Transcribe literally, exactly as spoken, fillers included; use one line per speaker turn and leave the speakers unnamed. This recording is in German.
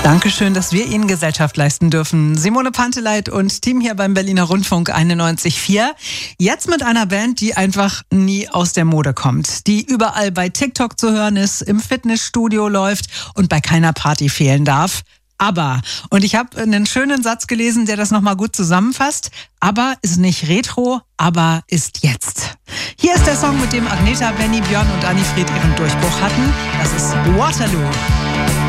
Dankeschön, dass wir Ihnen Gesellschaft leisten dürfen. Simone Panteleit und Team hier beim Berliner Rundfunk einundneunzig Komma vier. Jetzt mit einer Band, die einfach nie aus der Mode kommt. Die überall bei TikTok zu hören ist, im Fitnessstudio läuft und bei keiner Party fehlen darf. ABBA. Und ich habe einen schönen Satz gelesen, der das nochmal gut zusammenfasst. ABBA ist nicht Retro, ABBA ist jetzt. Hier ist der Song, mit dem Agneta, Benny, Björn und Anni-Fried ihren Durchbruch hatten. Das ist Waterloo.